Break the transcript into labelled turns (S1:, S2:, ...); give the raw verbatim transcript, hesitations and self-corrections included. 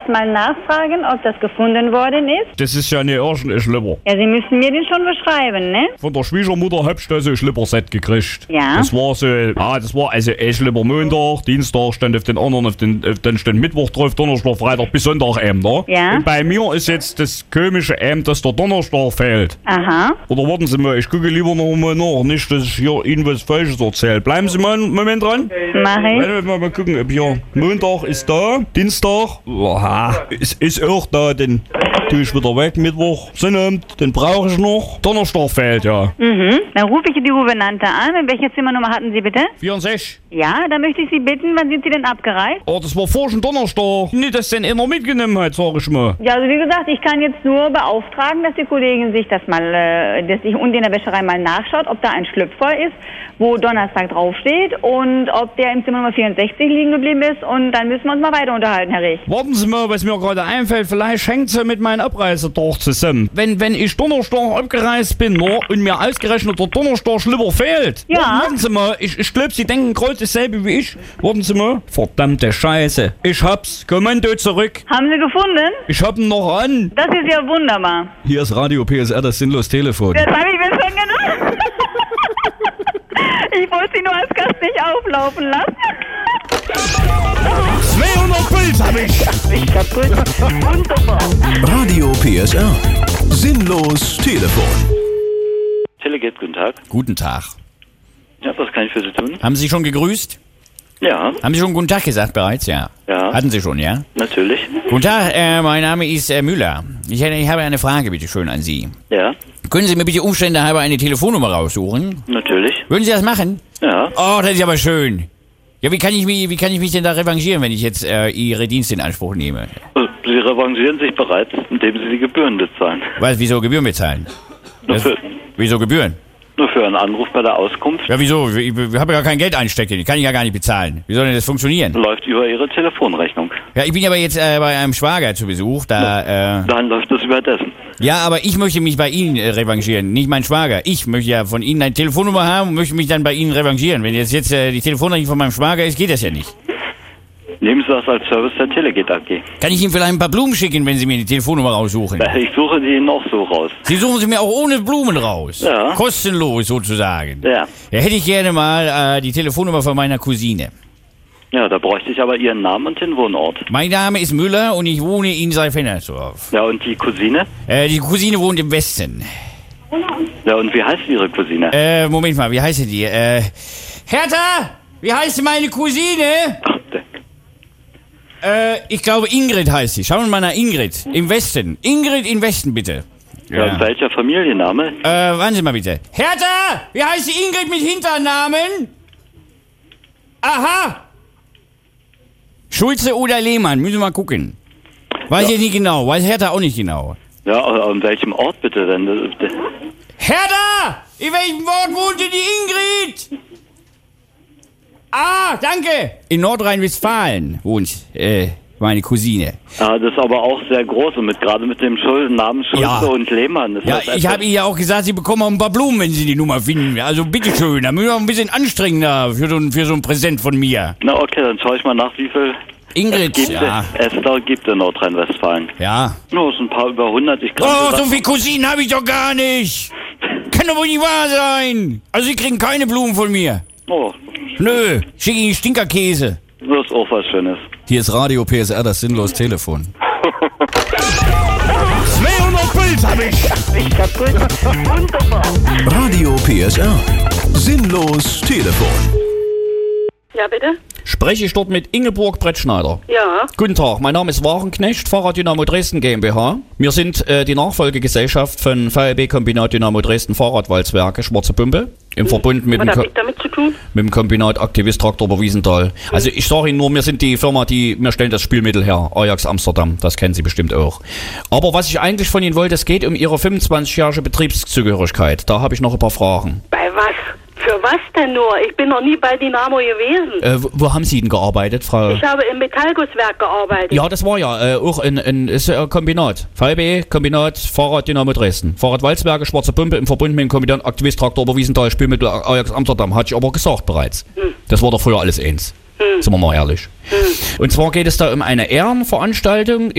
S1: mal nachfragen, ob das gefunden worden ist?
S2: Das ist ja nicht irgendein Schlipper.
S1: Ja, Sie müssen mir den schon beschreiben, ne?
S2: Von der Schwiegermutter hab ich da so ein Schlipperset gekriegt.
S1: Ja.
S2: Das war so, ah, das war also ein Schlipper Montag, Dienstag stand auf den anderen, auf den, auf den stand Mittwoch drauf, Donnerstag, Freitag bis Sonntag eben, ne?
S1: Ja.
S2: Und bei mir ist jetzt das komische eben, dass der Donnerstag fehlt.
S1: Aha.
S2: Oder warten Sie mal, ich gucke lieber noch mal nach, nicht, dass ich hier Ihnen was Falsches erzähle. Bleiben Sie mal einen Moment dran.
S1: Mach ich.
S2: Warte, mal, mal gucken, ob hier Montag ist da, Dienstag, oha, ist, ist auch da, den tue ich wieder weg, Mittwoch, Sonnabend, den brauche ich noch. Donnerstag fehlt, ja.
S1: Mhm. Dann rufe ich die Gouvernante an. Und welche Zimmernummer hatten Sie bitte?
S2: vierundsechzig.
S1: Ja, dann möchte ich Sie bitten, wann sind Sie denn abgereist?
S2: Oh, das war vor schon Donnerstag. Nicht, dass den einer mitgenommen hat, sag ich mal.
S1: Ja, also wie gesagt, ich kann jetzt nur beauftragen, dass die Kollegin sich das mal, äh, dass sich unten in der Wäscherei mal nachschaut, ob da ein Schlüpfer ist, wo Donnerstag draufsteht und ob der im Zimmer Nummer vierundsechzig liegen geblieben ist. Und dann müssen wir uns mal weiter unterhalten, Herr Rich.
S2: Warten Sie mal, was mir gerade einfällt, vielleicht hängt sie mit meinem Abreisetag zusammen. Wenn, wenn ich Donnerstag abgereist bin, no, und mir ausgerechnet der Donnerstag Schlipper fehlt.
S1: Ja.
S2: Warten, warten Sie mal, ich, ich glaube, Sie denken gerade dasselbe wie ich. Warten Sie mal. Verdammte Scheiße. Ich hab's. Kommando zurück.
S1: Haben Sie gefunden?
S2: Ich hab ihn noch an.
S1: Das ist ja wunderbar.
S2: Hier ist Radio P S R, das sinnlos Telefon.
S1: Das habe ich mir schon gedacht. Ich wollte Sie nur als Gast nicht auflaufen lassen.
S2: zweihundert Puls hab ich.
S1: Ich kaputt. Wunderbar.
S3: Radio P S R. Sinnlos Telefon.
S4: Teleget, guten Tag.
S2: Guten Tag.
S4: Ja, was kann ich für Sie tun?
S2: Haben Sie schon gegrüßt?
S4: Ja,
S2: Haben Sie schon guten Tag gesagt bereits? Ja.
S4: Ja.
S2: Hatten Sie schon, ja?
S4: natürlich.
S2: Guten Tag, äh, mein Name ist äh, Müller. Ich, hätte, ich habe eine Frage, bitte schön, an Sie.
S4: Ja,
S2: Können Sie mir bitte Umstände halber eine Telefonnummer raussuchen?
S4: natürlich.
S2: Würden Sie das machen?
S4: Ja,
S2: Oh, das ist aber schön. Ja, wie kann ich mich, wie kann ich mich denn da revanchieren, wenn ich jetzt äh, Ihre Dienste in Anspruch nehme?
S4: Sie revanchieren sich bereits, indem Sie die Gebühren bezahlen.
S2: Was, wieso Gebühren bezahlen?
S4: Nur
S2: Das,
S4: für,
S2: wieso Gebühren?
S4: nur für einen Anruf bei der Auskunft
S2: Ja, wieso? Ich, ich habe ja gar kein Geld einstecken, die kann ich ja gar nicht bezahlen. Wie soll denn das funktionieren?
S4: läuft über Ihre Telefonrechnung.
S2: Ja, ich bin aber jetzt äh, bei einem Schwager zu Besuch, da, äh,
S4: Dann läuft es über dessen.
S2: ja, aber ich möchte mich bei Ihnen äh, revanchieren, nicht mein Schwager. Ich möchte ja von Ihnen eine Telefonnummer haben und möchte mich dann bei Ihnen revanchieren. Wenn jetzt, jetzt äh, die Telefonrechnung von meinem Schwager ist, geht das ja nicht.
S4: Nehmen Sie das als Service der Teleget A G.
S2: Kann ich Ihnen vielleicht ein paar Blumen schicken, wenn Sie mir die Telefonnummer raussuchen?
S4: Ich suche die noch so raus.
S2: Sie suchen sie mir auch ohne Blumen raus.
S4: Ja.
S2: Kostenlos sozusagen.
S4: Ja.
S2: Ja, hätte ich gerne mal äh, die Telefonnummer von meiner Cousine.
S4: Ja, da bräuchte ich aber Ihren Namen und den Wohnort.
S2: Mein Name ist Müller und ich wohne in Saalfendersdorf.
S4: Ja, und die Cousine?
S2: Äh, die Cousine wohnt im Westen.
S4: Ja, und wie heißt Ihre Cousine?
S2: Äh, Moment mal, wie heißt die? Äh, Hertha! Wie heißt meine Cousine?
S4: Ach, der-
S2: Äh, ich glaube Ingrid heißt sie. Schauen wir mal nach Ingrid. Im Westen. Ingrid im Westen, bitte.
S4: ja. Und welcher Familienname?
S2: Äh, warten Sie mal bitte. Hertha! Wie heißt die Ingrid mit Hinternamen? Aha! Schulze oder Lehmann, müssen wir mal gucken. Weiß
S4: Ja.
S2: ich nicht genau, weiß Hertha auch nicht genau.
S4: Ja, an welchem Ort bitte denn? Das- das-
S2: Hertha! In welchem Ort wohnte die Ingrid? Ah, danke! In Nordrhein-Westfalen wohnt, äh, meine Cousine.
S4: Ja, das ist aber auch sehr groß und mit gerade mit dem Schul Namen Schulze
S2: Ja.
S4: und Lehmann. Ist
S2: Ja,
S4: das
S2: ich
S4: etwas-
S2: habe ihr ja auch gesagt, Sie bekommen auch ein paar Blumen, wenn Sie die Nummer finden. Also bitteschön, da müssen wir auch ein bisschen anstrengender für so ein, für so ein Präsent von mir.
S4: Na okay, dann schaue ich mal nach, wie viel
S2: Ingrid,
S4: gibt
S2: ja.
S4: es da gibt in Nordrhein-Westfalen.
S2: Ja.
S4: No, es sind ein paar über hundert. Ich
S2: Oh,
S4: kann
S2: so viele Cousinen habe ich doch gar nicht. Kann doch wohl nicht wahr sein. Also Sie kriegen keine Blumen von mir.
S4: Oh,
S2: Nö, schicke Ihnen Stinkerkäse.
S4: das ist auch was Schönes.
S2: Hier ist Radio P S R, das sinnlos Telefon. zweihundert Puls hab ich.
S1: Ich kaputt. Wunderbar.
S3: Radio P S R. Sinnlos Telefon.
S5: Ja, bitte?
S2: Spreche ich dort mit Ingeborg Brettschneider?
S5: Ja.
S2: Guten Tag, mein Name ist Warenknecht, Fahrrad Dynamo Dresden GmbH. Wir sind äh, die Nachfolgegesellschaft von V L B Kombinat Dynamo Dresden Fahrradwalzwerke Schwarze Pumpe im Verbund mit
S5: Was
S2: dem,
S5: habe
S2: Ko
S5: ich damit zu tun?
S2: mit dem Kombinat Aktivist Traktor Wiesenthal. Also ich sage Ihnen nur, wir sind die Firma, die wir stellen das Spielmittel her, Ajax Amsterdam, das kennen Sie bestimmt auch. Aber was ich eigentlich von Ihnen wollte, es geht um Ihre fünfundzwanzigjährige Betriebszugehörigkeit. Da habe ich noch ein paar Fragen.
S5: Bei was? Für was denn nur? Ich bin noch nie bei Dynamo gewesen.
S2: Äh, wo, wo haben Sie denn gearbeitet, Frau?
S5: Ich habe im Metallgusswerk gearbeitet.
S2: Ja, das war ja äh, auch ein, ein ist, äh, Kombinat. V L B, Kombinat, Fahrrad Dynamo Dresden. Fahrrad Walzwerke, Schwarze Pumpe im Verbund mit dem Kombinat Aktivist Traktor Wiesenthal, Spielmittel Ajax Amsterdam. Hatte ich aber gesagt bereits.
S5: Hm.
S2: Das war doch früher alles eins.
S5: Hm.
S2: Sind wir mal ehrlich.
S5: Hm.
S2: Und zwar geht es da um eine Ehrenveranstaltung